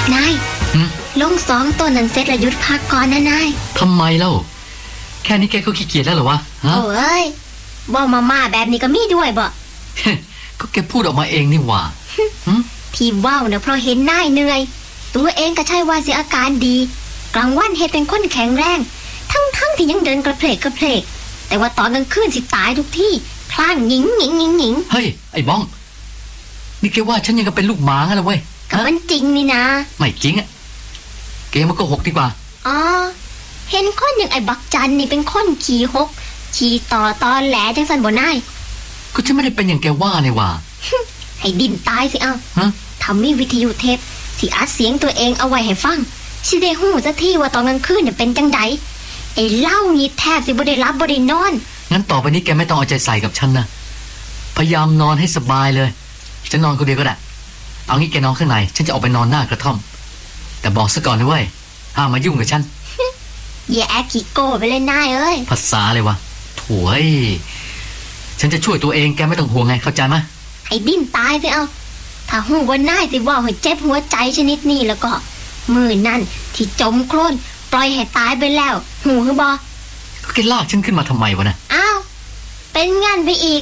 นายลง2ต้นนั้นเสร็จแล้วหยุดพักก่อนนะนายทำไมเล่าแค่นี้แกก็ขี้เกียจแล้วเหรอวะโอ้ยบ่มาแบบนี้ก็มีด้วยบ่ก็แกพูดออกมาเองนี่หว่าที่ว้าวเนี่ยเพราะเห็นนายเหนื่อยตัวเองก็ใช่ว่าเสียอาการดีกลางวันเฮ็ดเป็นคนแข็งแรงทั้งที่ยังเดินกระเพลกแต่ว่าตอนกลางคืนสิตายทุกที่พลานหญิงเฮ้ยไอ้บ้องนี่แกว่าฉันยังก็เป็นลูกหมางั้นเหรอเว้ยก็มันจริงนี่นะไม่จริงอ่ะแกมันก็หกดีกว่าอ๋อเห็นคนอย่างไอ้บักจันนี่เป็นคนขี่หกขี่ต่อตอนแหลจังสันบ่นายก็ฉันไม่ได้เป็นอย่างแกว่าเลยว่ะให้ดินตายสิเอาทำมีวิทยุเทปสิอัดเสียงตัวเองเอาไว้ให้ฟังสิได้ฮู้ซะที่ว่าตอนกลางคืนเนี่ยเป็นจังไดไอ้เล่านี่แทบสิบ่ได้รับบ่ได้นอนงั้นต่อไปนี้แกไม่ต้องเอาใจใส่กับฉันนะพยายามนอนให้สบายเลยฉันนอนคนเดียวก็ได้เอางี้แกนอนข้างในฉันจะออกไปนอนหน้ากระท่อมแต่บอกซะก่อนนะเว้ยห้ามมายุ่งกับฉันอย่าแอคขี้โก้ไปเลยนายเอ้ยภาษาเลยวะโถ่ฉันจะช่วยตัวเองแกไม่ต้องห่วงไงเข้าใจไหมให้ดิ้นตายสิเอาถ้าหูว่านายสิว่าให้เจ็บหัวใจชนิดนี้แล้วก็มือนั่นที่จมโคลนปล่อยให้ตายไปแล้วหูหรือบ่ก็แกลากฉันขึ้นมาทำไมวะนะอ้าวเป็นงานไปอีก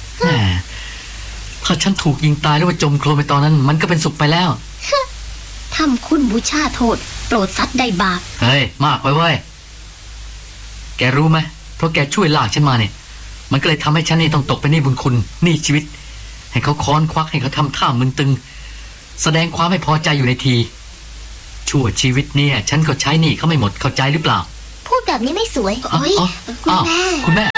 ถ้าฉันถูกยิงตายแล้วว่าจมโคลนไปตอนนั้นมันก็เป็นสุขไปแล้วทำคุณบูชาโทษโปรดสัตว์ได้บาปเฮ้ยมากไปเว้ยแกรู้ไหมเพราะแกช่วยลากฉันมาเนี่ยมันก็เลยทำให้ฉันนี่ต้องตกไปในบุญคุณนี่ชีวิตให้เขาค้อนควักให้เขาทำท่ามึนตึงแสดงความไม่พอใจอยู่ในทีชั่วชีวิตเนี่ยฉันก็ใช้หนี้เขาไม่หมดเข้าใจหรือเปล่าพูดแบบนี้ไม่สวยโอ้ยคุณแม่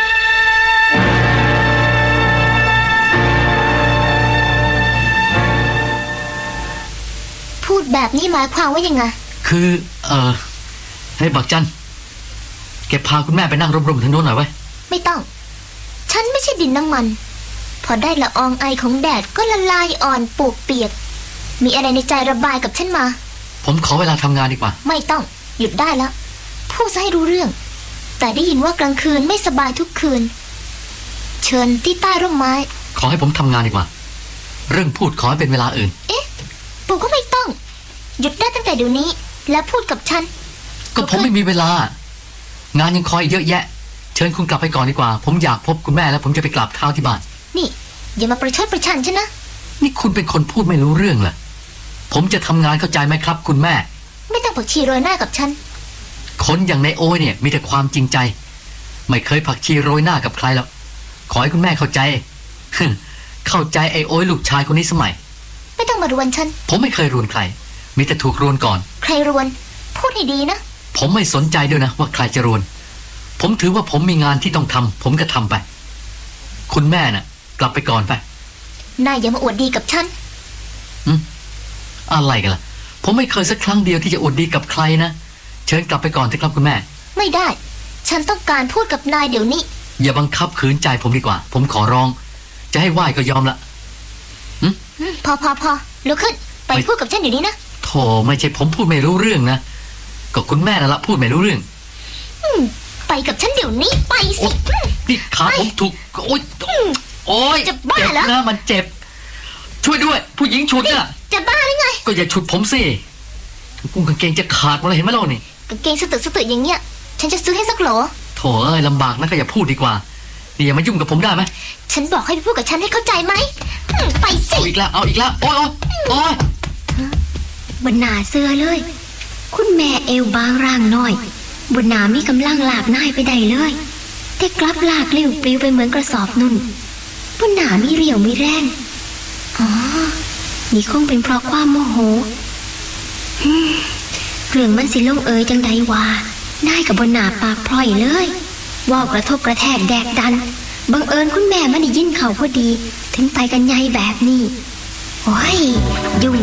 พูดแบบนี้หมายความว่ายังไงคือให้บักจันแกพาคุณแม่ไปนั่งร่มๆทางโน้นหน่อยไว้ไม่ต้องฉันไม่ใช่ดินน้ำมันพอได้ละอองไอของแดดก็ละลายอ่อนปูกเปียกมีอะไรในใจระบายกับฉันมาผมขอเวลาทำงานดีกว่าไม่ต้องหยุดได้แล้วพูดซะให้รู้เรื่องแต่ได้ยินว่ากลางคืนไม่สบายทุกคืนเชิญที่ใต้ร่มไม้ขอให้ผมทำงานดีกว่าเรื่องพูดขอให้เป็นเวลาอื่นเอ๊ะปู่ก็ไม่ต้องหยุดได้ตั้งแต่เดี๋ยวนี้แล้วพูดกับฉันก็ผมไม่มีเวลางานยังคอยเยอะแยะเชิญคุณกลับไปก่อนดีกว่าผมอยากพบคุณแม่แล้วผมจะไปกราบเท้าที่บ้านนี่อย่ามาประชดประชันฉันนะนี่คุณเป็นคนพูดไม่รู้เรื่องเหรอผมจะทำงานเข้าใจไหมครับคุณแม่ไม่ต้องผักชีโรยหน้ากับฉันคนอย่างนายโอ้ยเนี่ยมีแต่ความจริงใจไม่เคยผักชีโรยหน้ากับใครหรอกขอให้คุณแม่เข้าใจ เข้าใจไอ้โอ้ยลูกชายคนนี้สมัยไม่ต้องมารวนฉันผมไม่เคยรวนใครมีแต่ถูกรวนก่อนใครรวนพูดให้ดีนะผมไม่สนใจด้วยนะว่าใครจะรวนผมถือว่าผมมีงานที่ต้องทำผมก็ทำไปคุณแม่น่ะกลับไปก่อนไปนายอย่ามาอวดดีกับฉันอะไรกันล่ะผมไม่เคยสักครั้งเดียวที่จะอวดดีกับใครนะเชิญกลับไปก่อนเถอะครับคุณแม่ไม่ได้ฉันต้องการพูดกับนายเดี๋ยวนี้อย่าบังคับขืนใจผมดีกว่าผมขอร้องจะให้ไหว้ก็ยอมละพอลุกขึ้นไปพูดกับฉันเดี๋ยวนี้นะโธ่ไม่ใช่ผมพูดไม่รู้เรื่องนะก็คุณแม่น่ะละพูดไม่รู้เรื่องไปกับฉันเดี๋ยวนี้ไปสินี่ขาผมถูกโอ๊ยจะบ้าเหรอนะมันเจ็บช่วยด้วยผู้หญิงฉุดน่ะจะบ้าหรือไงก็อย่าฉุดผมสิกุ้งกางเกงจะขาดหมดเลยเห็นไหมล่ะนี่กางเกงสตึกอย่างเงี้ยฉันจะซื้อให้สักโหลโถ่เอ้ยลำบากนะก็อย่าพูดดีกว่านี่อย่ามายุ่งกับผมได้ไหมฉันบอกให้ไปพูดกับฉันให้เข้าใจไหมไปสิเอาอีกแล้วโอ๊ยบนหน้าเสื้อเลยคุณแม่เอวบางร่างน้อยบนหน้ามีกำลังลากนายไปได้เลยแต่กลับลากเลี้ยวปลิวไปเหมือนกระสอบนุ่นบนหน้ามีเรี่ยวมีแรงอ๋อนี่คงเป็นเพราะความโมโหเรื่องมันสิลงเอยจังใดวะนายกับบนหน้าปากพร่อยเลยว่ากระทบกระแทกแดกดันบังเอิญคุณแม่มันได้ยินเขาพอดีถึงไปกันใหญ่แบบนี้โอ้ยยุ่ง